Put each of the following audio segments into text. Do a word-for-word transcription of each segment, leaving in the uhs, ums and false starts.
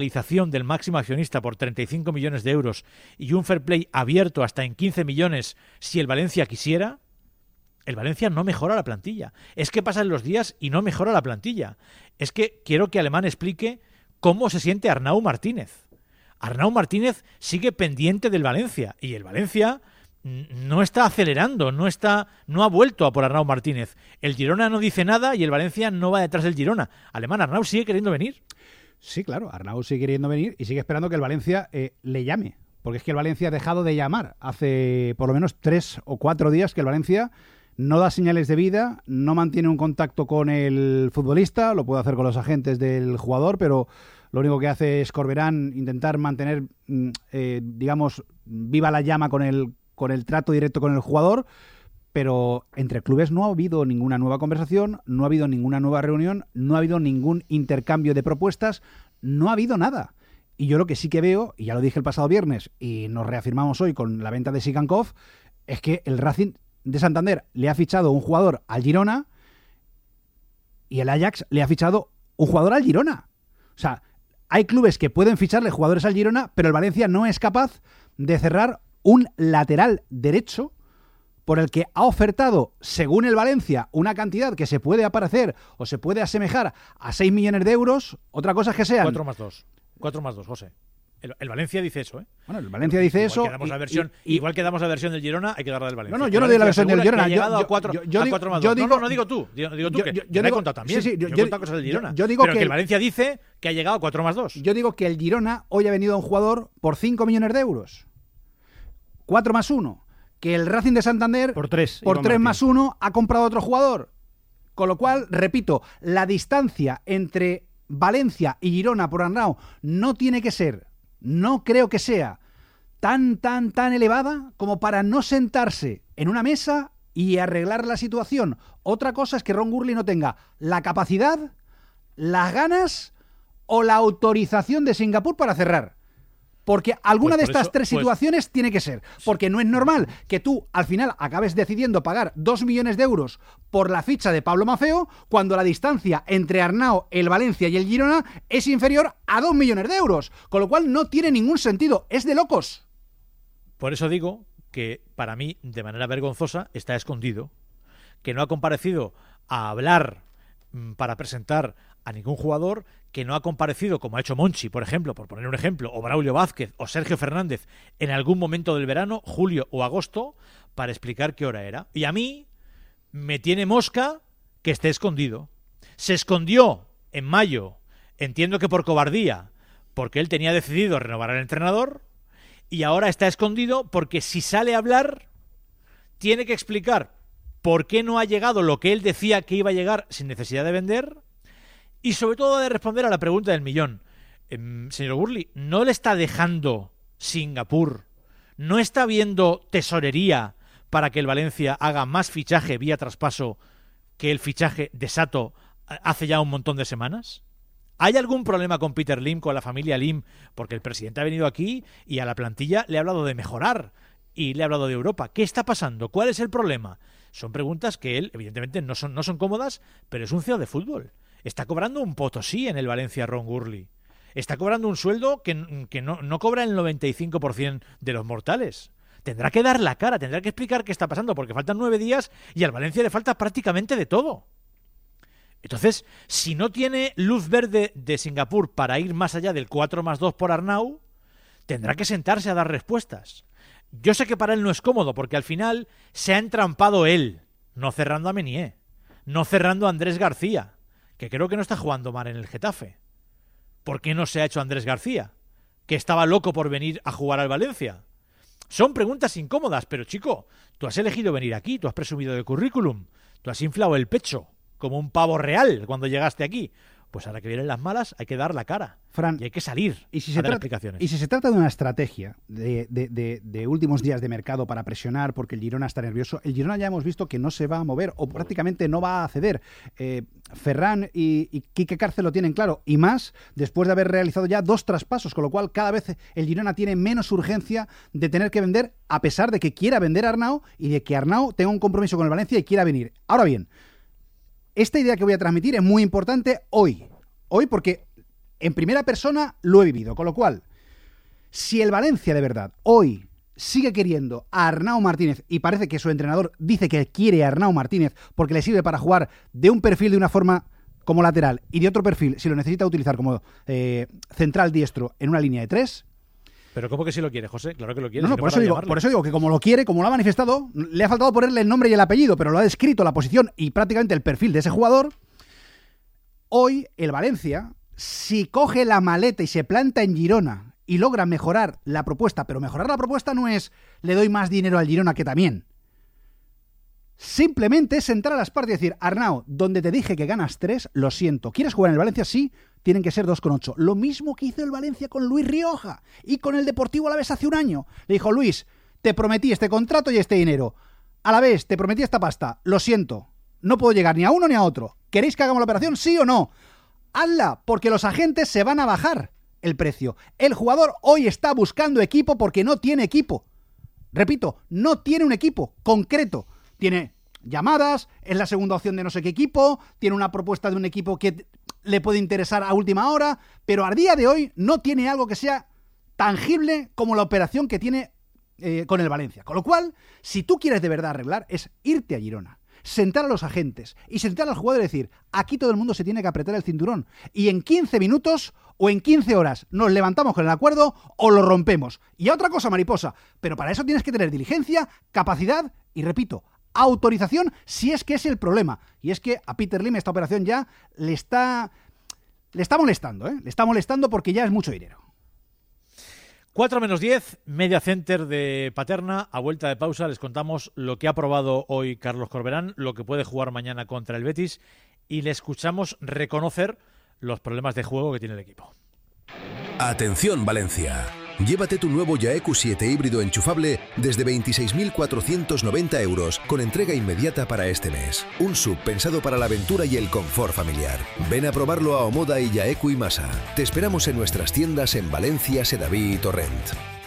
del máximo accionista por treinta y cinco millones de euros y un fair play abierto hasta en quince millones si el Valencia quisiera, el Valencia no mejora la plantilla. Es que pasan los días y no mejora la plantilla. Es que quiero que Alemán explique cómo se siente Arnau Martínez. Arnau Martínez sigue pendiente del Valencia y el Valencia no está acelerando, no está, no ha vuelto a por Arnau Martínez. El Girona no dice nada y el Valencia no va detrás del Girona. Alemán, Arnau sigue queriendo venir. Sí, claro, Arnau sigue queriendo venir y sigue esperando que el Valencia eh, le llame, porque es que el Valencia ha dejado de llamar. Hace por lo menos tres o cuatro días que el Valencia no da señales de vida, no mantiene un contacto con el futbolista, lo puede hacer con los agentes del jugador, pero lo único que hace es Corberán intentar mantener, eh, digamos, viva la llama con el, con el trato directo con el jugador. Pero entre clubes no ha habido ninguna nueva conversación, no ha habido ninguna nueva reunión, no ha habido ningún intercambio de propuestas, no ha habido nada. Y yo lo que sí que veo, y ya lo dije el pasado viernes, y nos reafirmamos hoy con la venta de Sikankov, es que el Racing de Santander le ha fichado un jugador al Girona y el Ajax le ha fichado un jugador al Girona. O sea, hay clubes que pueden ficharle jugadores al Girona, pero el Valencia no es capaz de cerrar un lateral derecho por el que ha ofertado, según el Valencia, una cantidad que se puede aparecer o se puede asemejar a seis millones de euros. Otra cosa es que sean... cuatro más dos. cuatro más dos, José. El, el Valencia dice eso, ¿eh? Bueno, el Valencia dice igual eso... Que damos la versión, y, y, igual que damos la versión del Girona, hay que darla del Valencia. No, no, yo no doy la versión del Girona. Ha llegado yo, a cuatro, yo, yo a digo, cuatro más yo dos. digo, no, no, no digo tú. Digo, digo tú, yo, que yo, yo, yo yo digo, he contado también. Sí, sí, yo, yo, yo he yo, contado cosas del Girona. Yo, yo digo pero que que el Valencia dice que ha llegado a cuatro más dos. Yo digo que el Girona hoy ha venido a un jugador por cinco millones de euros. cuatro más uno. Que el Racing de Santander, por tres, por tres más uno, ha comprado otro jugador. Con lo cual, repito, la distancia entre Valencia y Girona por Arnau no tiene que ser, no creo que sea tan, tan, tan elevada como para no sentarse en una mesa y arreglar la situación. Otra cosa es que Ron Gurley no tenga la capacidad, las ganas o la autorización de Singapur para cerrar. Porque alguna pues de estas eso, tres pues, situaciones tiene que ser. Porque no es normal que tú al final acabes decidiendo pagar dos millones de euros por la ficha de Pablo Maffeo cuando la distancia entre Arnau, el Valencia y el Girona es inferior a dos millones de euros. Con lo cual no tiene ningún sentido. Es de locos. Por eso digo que para mí, de manera vergonzosa, está escondido. Que no ha comparecido a hablar mmm, para presentar a ningún jugador, que no ha comparecido, como ha hecho Monchi, por ejemplo, por poner un ejemplo, o Braulio Vázquez, o Sergio Fernández, en algún momento del verano, julio o agosto, para explicar qué hora era. Y a mí me tiene mosca que esté escondido. Se escondió en mayo, entiendo que por cobardía, porque él tenía decidido renovar al entrenador, y ahora está escondido porque si sale a hablar, tiene que explicar por qué no ha llegado lo que él decía que iba a llegar sin necesidad de vender. Y sobre todo de responder a la pregunta del millón. Eh, señor Gurley, ¿no le está dejando Singapur? ¿No está viendo tesorería para que el Valencia haga más fichaje vía traspaso que el fichaje de Sato hace ya un montón de semanas? ¿Hay algún problema con Peter Lim, con la familia Lim? Porque el presidente ha venido aquí y a la plantilla le ha hablado de mejorar y le ha hablado de Europa. ¿Qué está pasando? ¿Cuál es el problema? Son preguntas que él, evidentemente, no son, no son cómodas, pero es un C E O de fútbol. Está cobrando un potosí en el Valencia Ron Gurley. Está cobrando un sueldo que, que no, no cobra el noventa y cinco por ciento de los mortales. Tendrá que dar la cara, tendrá que explicar qué está pasando, porque faltan nueve días y al Valencia le falta prácticamente de todo. Entonces, si no tiene luz verde de Singapur para ir más allá del cuatro más dos por Arnau, tendrá que sentarse a dar respuestas. Yo sé que para él no es cómodo, porque al final se ha entrampado él, no cerrando a Menier, no cerrando a Andrés García, que creo que no está jugando mal en el Getafe. ¿Por qué no se ha hecho Andrés García? Que estaba loco por venir a jugar al Valencia. Son preguntas incómodas, pero chico, tú has elegido venir aquí, tú has presumido de currículum, tú has inflado el pecho como un pavo real cuando llegaste aquí. Pues ahora que vienen las malas hay que dar la cara, Fran, y hay que salir y si a se dar trata, explicaciones. Y si se trata de una estrategia de, de, de, de últimos días de mercado para presionar porque el Girona está nervioso, el Girona ya hemos visto que no se va a mover o prácticamente no va a ceder. Eh, Ferran y, y Quique Cárcel lo tienen claro, y más después de haber realizado ya dos traspasos, con lo cual cada vez el Girona tiene menos urgencia de tener que vender, a pesar de que quiera vender a Arnau y de que Arnau tenga un compromiso con el Valencia y quiera venir. Ahora bien, esta idea que voy a transmitir es muy importante hoy. Hoy porque en primera persona lo he vivido. Con lo cual, si el Valencia de verdad hoy sigue queriendo a Arnau Martínez, y parece que su entrenador dice que quiere a Arnau Martínez porque le sirve para jugar de un perfil de una forma como lateral y de otro perfil si lo necesita utilizar como eh, central diestro en una línea de tres. Pero ¿cómo que si lo quiere, José? Claro que lo quiere. No, no, si por, eso digo, por eso digo que como lo quiere, como lo ha manifestado, le ha faltado ponerle el nombre y el apellido, pero lo ha descrito la posición y prácticamente el perfil de ese jugador. Hoy el Valencia, si coge la maleta y se planta en Girona y logra mejorar la propuesta, pero mejorar la propuesta no es le doy más dinero al Girona que también. Simplemente es entrar a las partes y decir, Arnau, donde te dije que ganas tres, lo siento. ¿Quieres jugar en el Valencia? Sí, tienen que ser dos coma ocho. Lo mismo que hizo el Valencia con Luis Rioja y con el Deportivo Alavés hace un año. Le dijo, Luis, te prometí este contrato y este dinero. Alavés, te prometí esta pasta. Lo siento, no puedo llegar ni a uno ni a otro. ¿Queréis que hagamos la operación? ¿Sí o no? Hazla, porque los agentes se van a bajar el precio. El jugador hoy está buscando equipo porque no tiene equipo. Repito, no tiene un equipo concreto. Tiene llamadas, es la segunda opción de no sé qué equipo, tiene una propuesta de un equipo que le puede interesar a última hora, pero a día de hoy no tiene algo que sea tangible como la operación que tiene eh, con el Valencia. Con lo cual, si tú quieres de verdad arreglar, es irte a Girona, sentar a los agentes y sentar al jugador y decir, aquí todo el mundo se tiene que apretar el cinturón y en quince minutos o en quince horas nos levantamos con el acuerdo o lo rompemos. Y a otra cosa, mariposa, pero para eso tienes que tener diligencia, capacidad y, repito, autorización si es que es el problema. Y es que a Peter Lim esta operación ya le está le está molestando, ¿eh? Le está molestando porque ya es mucho dinero. cuatro menos diez, Media Center de Paterna. A vuelta de pausa les contamos lo que ha probado hoy Carlos Corberán, lo que puede jugar mañana contra el Betis y le escuchamos reconocer los problemas de juego que tiene el equipo. Atención Valencia. Llévate tu nuevo Yaeku siete híbrido enchufable desde veintiséis mil cuatrocientos noventa euros con entrega inmediata para este mes. Un sub pensado para la aventura y el confort familiar. Ven a probarlo a Omoda y Yaeku y Masa. Te esperamos en nuestras tiendas en Valencia, Sedaví y Torrent.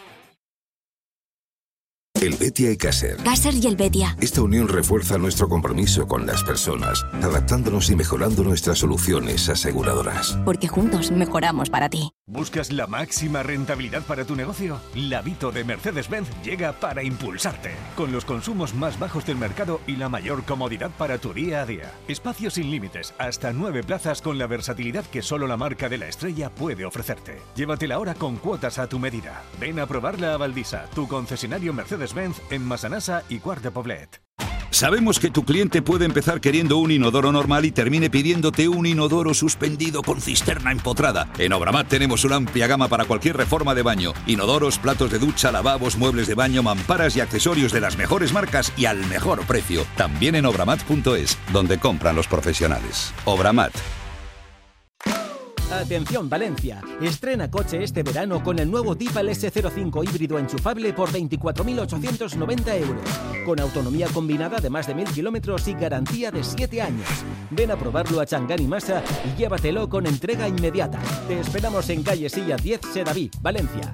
El Betia y Caser. Caser y el Betia. Esta unión refuerza nuestro compromiso con las personas, adaptándonos y mejorando nuestras soluciones aseguradoras. Porque juntos mejoramos para ti. ¿Buscas la máxima rentabilidad para tu negocio? La Vito de Mercedes-Benz llega para impulsarte. Con los consumos más bajos del mercado y la mayor comodidad para tu día a día. Espacio sin límites, hasta nueve plazas con la versatilidad que solo la marca de la estrella puede ofrecerte. Llévatela ahora con cuotas a tu medida. Ven a probarla a Valdisa, tu concesionario Mercedes-Benz en Massanassa y Quart de Poblet. Sabemos que tu cliente puede empezar queriendo un inodoro normal y termine pidiéndote un inodoro suspendido con cisterna empotrada. En Obramat tenemos una amplia gama para cualquier reforma de baño. Inodoros, platos de ducha, lavabos, muebles de baño, mamparas y accesorios de las mejores marcas y al mejor precio. También en obramat punto es, donde compran los profesionales. Obramat. Atención Valencia, estrena coche este verano con el nuevo Tipal ese cero cinco híbrido enchufable por veinticuatro mil ochocientos noventa euros, con autonomía combinada de más de mil kilómetros y garantía de siete años. Ven a probarlo a Changán y Masa y llévatelo con entrega inmediata. Te esperamos en calle Silla diez, Sedaví, Valencia.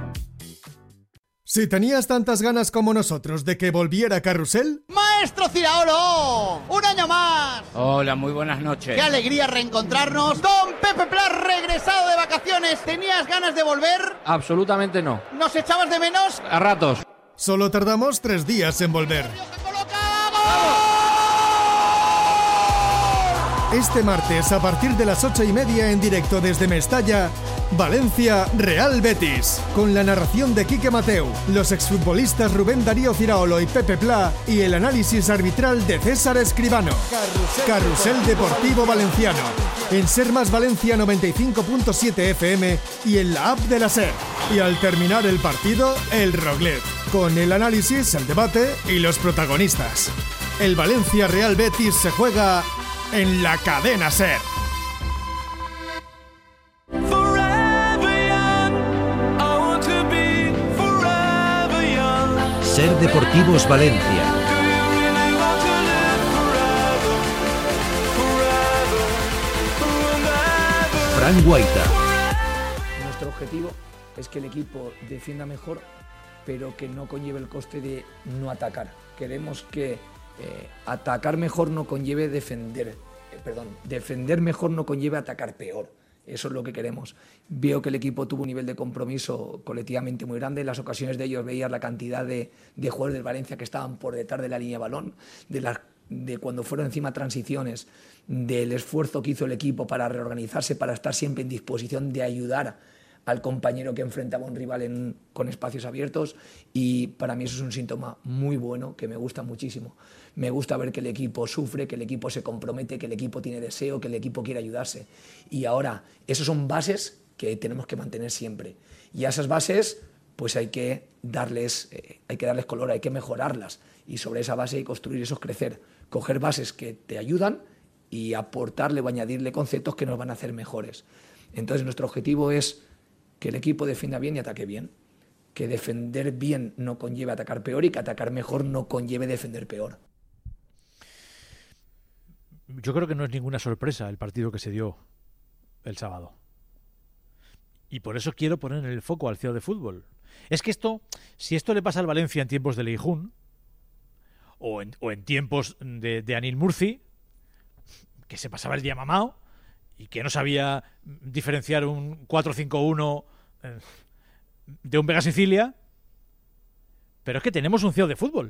Si tenías tantas ganas como nosotros de que volviera Carrusel... ¡Maestro Ciraolo! ¡Un año más! Hola, muy buenas noches. ¡Qué alegría reencontrarnos! ¡Don Pepe Plas, regresado de vacaciones! ¿Tenías ganas de volver? Absolutamente no. ¿Nos echabas de menos? A ratos. Solo tardamos tres días en volver. Este martes, a partir de las ocho y media en directo desde Mestalla, Valencia Real Betis, con la narración de Quique Mateu, los exfutbolistas Rubén Darío Ciraolo y Pepe Pla y el análisis arbitral de César Escribano. Carrusel, Carrusel Deportivo Valenciano, en Ser Más Valencia noventa y cinco punto siete F M y en la app de la SER. Y al terminar el partido, el Roglet, con el análisis, el debate y los protagonistas. El Valencia Real Betis se juega en la cadena SER. SER Deportivos Valencia. Fran Guaita. Nuestro objetivo es que el equipo defienda mejor, pero que no conlleve el coste de no atacar. Queremos que eh, atacar mejor no conlleve defender, eh, perdón, defender mejor no conlleve atacar peor. Eso es lo que queremos. Veo que el equipo tuvo un nivel de compromiso colectivamente muy grande. En las ocasiones de ellos veías la cantidad de, de jugadores del Valencia que estaban por detrás de la línea de balón, de, la, de cuando fueron encima transiciones, del esfuerzo que hizo el equipo para reorganizarse, para estar siempre en disposición de ayudar al compañero que enfrentaba a un rival en, con espacios abiertos, y para mí eso es un síntoma muy bueno que me gusta muchísimo. Me gusta ver que el equipo sufre, que el equipo se compromete, que el equipo tiene deseo, que el equipo quiere ayudarse. Y ahora, esas son bases que tenemos que mantener siempre. Y a esas bases, pues hay que darles, eh, hay que darles color, hay que mejorarlas. Y sobre esa base hay que construir, eso es crecer. Coger bases que te ayudan y aportarle o añadirle conceptos que nos van a hacer mejores. Entonces, nuestro objetivo es que el equipo defienda bien y ataque bien. Que defender bien no conlleve atacar peor y que atacar mejor no conlleve defender peor. Yo creo que no es ninguna sorpresa el partido que se dio el sábado. Y por eso quiero poner en el foco al C E O de fútbol. Es que esto, si esto le pasa al Valencia en tiempos de Leijún, o en, o en tiempos de, de Anil Murci, que se pasaba el día mamao y que no sabía diferenciar un cuatro cinco uno eh, de un Vega Sicilia, pero es que tenemos un C E O de fútbol.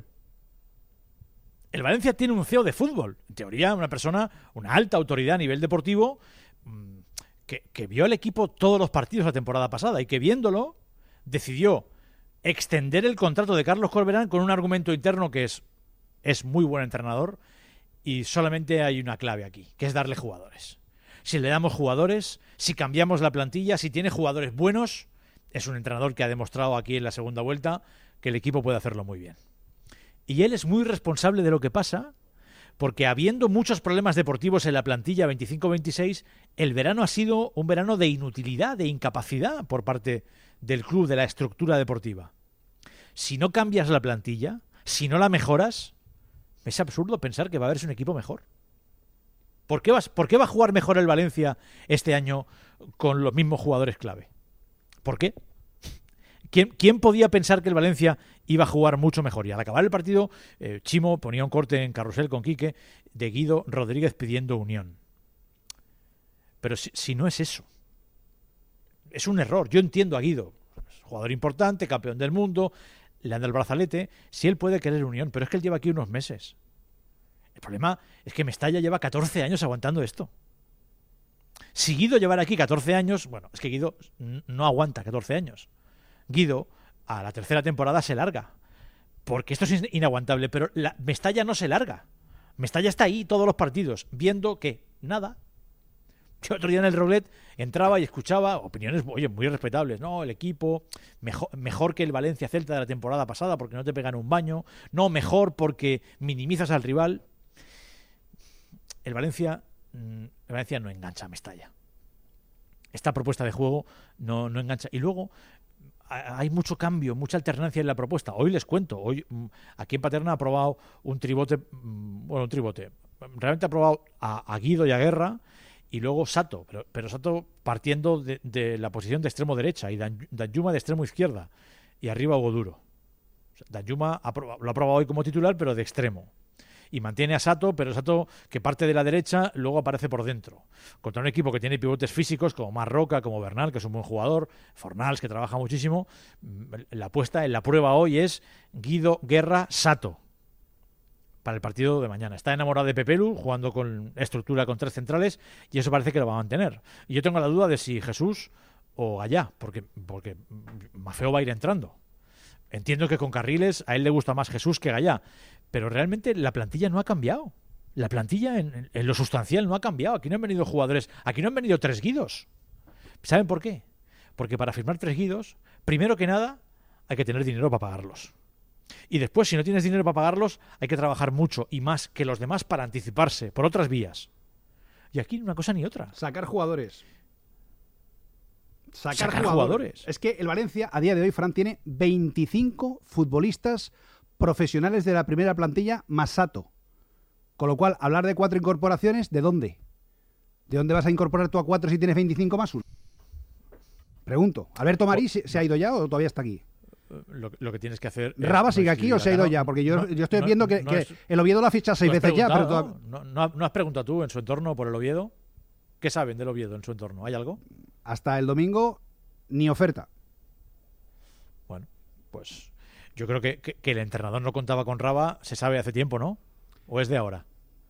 El Valencia tiene un C E O de fútbol. En teoría, una persona, una alta autoridad a nivel deportivo, que, que vio al equipo todos los partidos la temporada pasada y que viéndolo decidió extender el contrato de Carlos Corberán con un argumento interno que es, es muy buen entrenador, y solamente hay una clave aquí, que es darle jugadores. Si le damos jugadores, si cambiamos la plantilla, si tiene jugadores buenos, es un entrenador que ha demostrado aquí en la segunda vuelta que el equipo puede hacerlo muy bien. Y él es muy responsable de lo que pasa, porque habiendo muchos problemas deportivos en la plantilla veinticinco veintiséis, el verano ha sido un verano de inutilidad, de incapacidad por parte del club, de la estructura deportiva. Si no cambias la plantilla, si no la mejoras, es absurdo pensar que va a haber un equipo mejor. ¿Por qué, vas, ¿Por qué va a jugar mejor el Valencia este año con los mismos jugadores clave? ¿Por qué? ¿Quién, ¿Quién podía pensar que el Valencia iba a jugar mucho mejor? Y al acabar el partido, eh, Chimo ponía un corte en Carrusel con Quique de Guido Rodríguez pidiendo unión. Pero si, si no es eso, es un error. Yo entiendo a Guido, jugador importante, campeón del mundo, le anda el brazalete, si él puede querer unión, pero es que él lleva aquí unos meses. El problema es que Mestalla lleva catorce años aguantando esto. Si Guido llevara aquí catorce años, bueno, es que Guido no aguanta catorce años. Guido, a la tercera temporada se larga, porque esto es inaguantable, pero la Mestalla no se larga. Mestalla está ahí todos los partidos, viendo que nada. Yo otro día en el Roulette entraba y escuchaba opiniones, oye, muy respetables. No, el equipo mejor, mejor que el Valencia Celta de la temporada pasada porque no te pegan un baño. No, mejor porque minimizas al rival. El Valencia, el Valencia no engancha a Mestalla. Esta propuesta de juego no, no engancha. Y luego hay mucho cambio, mucha alternancia en la propuesta. Hoy les cuento, hoy aquí en Paterna ha probado un tribote, bueno, un tribote. Realmente ha probado a, a Guido y a Guerra y luego Sato, pero, pero Sato partiendo de, de la posición de extremo derecha y Dan, Danjuma de extremo izquierda y arriba Hugo Duro. Danjuma ha probado, lo ha probado hoy como titular, pero de extremo. Y mantiene a Sato, pero Sato que parte de la derecha luego aparece por dentro. Contra un equipo que tiene pivotes físicos como Marroca, como Bernal, que es un buen jugador, Fornals, que trabaja muchísimo. La apuesta en la prueba hoy es Guido, Guerra, Sato para el partido de mañana. Está enamorado de Pepelu, jugando con estructura con tres centrales, y eso parece que lo va a mantener. Y yo tengo la duda de si Jesús o Gallá, porque, porque Mafeo va a ir entrando. Entiendo que con Carriles a él le gusta más Jesús que Gallá, pero realmente la plantilla no ha cambiado. La plantilla en, en lo sustancial no ha cambiado. Aquí no han venido jugadores, aquí no han venido tres Guidos. ¿Saben por qué? Porque para firmar tres Guidos, primero que nada, hay que tener dinero para pagarlos. Y después, si no tienes dinero para pagarlos, hay que trabajar mucho y más que los demás para anticiparse por otras vías. Y aquí una cosa ni otra. Sacar jugadores. Sacar, Sacar jugadores. jugadores. Es que el Valencia, a día de hoy, Fran, tiene veinticinco futbolistas profesionales de la primera plantilla más Sato. Con lo cual, hablar de cuatro incorporaciones, ¿de dónde? ¿De dónde vas a incorporar tú a cuatro si tienes veinticinco más uno? Pregunto. ¿Alberto Marí se, se ha ido ya o todavía está aquí? Lo, lo que tienes que hacer... ¿Raba sigue aquí o se ha ido ya? Porque yo, no, yo estoy no, viendo que, no que es, el Oviedo lo ha fichado seis veces ya. Pero no, no, no has preguntado tú en su entorno por el Oviedo? ¿Qué saben del Oviedo en su entorno? ¿Hay algo? Hasta el domingo, ni oferta. Bueno, pues yo creo que, que, que el entrenador no contaba con Raba, se sabe hace tiempo, ¿no? ¿O es de ahora?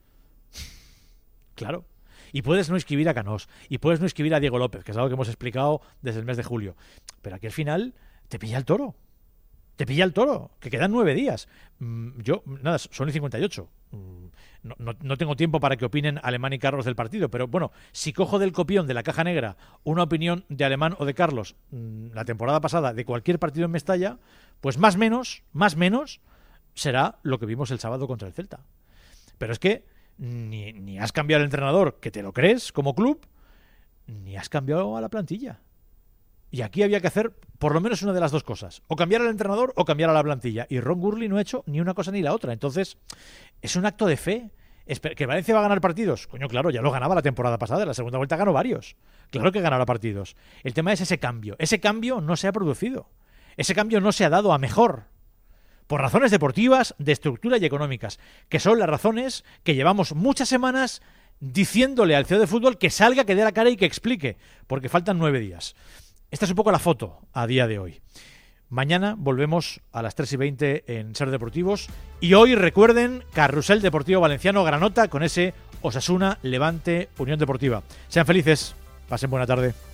Claro. Y puedes no inscribir a Canós, y puedes no inscribir a Diego López, que es algo que hemos explicado desde el mes de julio. Pero aquí al final te pilla el toro. Te pilla el toro, que quedan nueve días. Yo, nada, son y cincuenta y ocho. No, no, no tengo tiempo para que opinen Alemán y Carlos del partido, pero bueno, si cojo del copión de la caja negra una opinión de Alemán o de Carlos la temporada pasada de cualquier partido en Mestalla, pues más menos, más menos será lo que vimos el sábado contra el Celta. Pero es que ni, ni has cambiado el entrenador, que te lo crees como club, ni has cambiado a la plantilla. Y aquí había que hacer por lo menos una de las dos cosas. O cambiar al entrenador o cambiar a la plantilla. Y Ron Gurley no ha hecho ni una cosa ni la otra. Entonces, es un acto de fe. ¿Que Valencia va a ganar partidos? Coño, claro, ya lo ganaba la temporada pasada. En la segunda vuelta ganó varios. Claro que ganará partidos. El tema es ese cambio. Ese cambio no se ha producido. Ese cambio no se ha dado a mejor. Por razones deportivas, de estructura y económicas. Que son las razones que llevamos muchas semanas diciéndole al C E O de fútbol que salga, que dé la cara y que explique. Porque faltan nueve días. Esta es un poco la foto a día de hoy. Mañana volvemos a las tres y veinte en Ser Deportivos. Y hoy recuerden, Carrusel Deportivo Valenciano Granota con ese Osasuna Levante Unión Deportiva. Sean felices, pasen buena tarde.